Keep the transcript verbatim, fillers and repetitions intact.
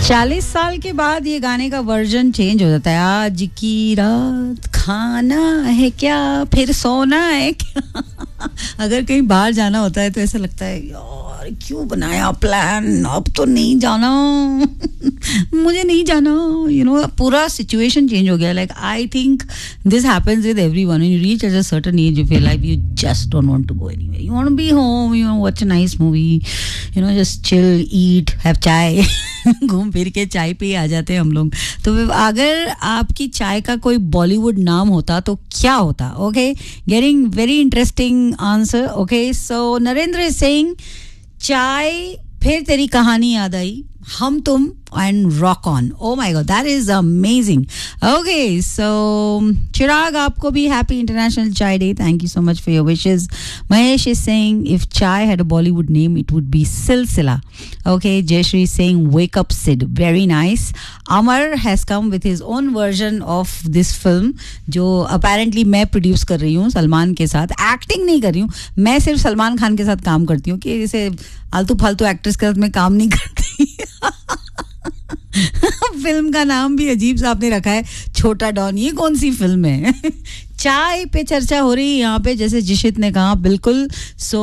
चालीस साल के बाद ये गाने का वर्जन चेंज हो जाता है. आज की रात खाना है क्या, फिर सोना है क्या. अगर कहीं बाहर जाना होता है तो ऐसा लगता है यार क्यों बनाया प्लान, अब तो नहीं जाना. मुझे नहीं जाना. यू नो पूरा सिचुएशन चेंज हो गया. Like I think this happens with everyone. When you reach at a certain age you feel like you just don't want to go anywhere. You want to be home, you want watch a nice movie, you know just chill, eat, have चाय. घूम फिर के चाय पे आ जाते हैं हम लोग. तो अगर आपकी चाय का कोई बॉलीवुड नाम होता तो क्या होता? Okay, getting very interesting answer. Okay, so Narendra is saying चाय, फिर तेरी कहानी याद आई, हम तुम and rock on. Oh my god, that is amazing. Okay, so Chirag, aapko bhi happy International Chai Day. Thank you so much for your wishes. Mahesh is saying if chai had a Bollywood name it would be Silsila. Okay, Jayashri is saying wake up Sid. Very nice. Amar has come with his own version of this film जो apparently मैं produce कर रही हूँ सलमान के साथ. Acting नहीं कर रही हूँ मैं, सिर्फ सलमान खान के साथ काम करती हूँ कि जैसे आलतू फालतू एक्ट्रेस के साथ मैं काम नहीं करती. फिल्म का नाम भी अजीब सा आपने रखा है, छोटा डॉन. ये कौन सी फिल्म है? चाय पे चर्चा हो रही है यहाँ पे, जैसे जिशित ने कहा. बिल्कुल. सो